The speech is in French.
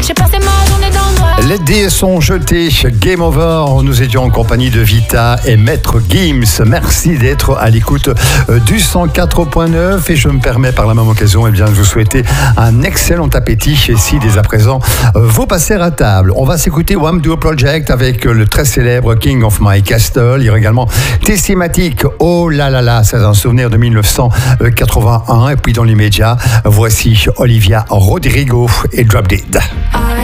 J'ai passé ma journée dans le noir. Les dés sont jetés, Game Over. Nous étions en compagnie de Vita et Maître Gims. Merci d'être à l'écoute du 104.9 et je me permets par la même occasion de vous souhaiter un excellent appétit si dès à présent vous passez à table. On va s'écouter Wham Duo Project avec le très célèbre King of My Castle. Il y aura également Thématique. Oh là là là, c'est un souvenir de 1981. Et puis dans l'immédiat, voici Olivia Rodrigo et Drop Dead.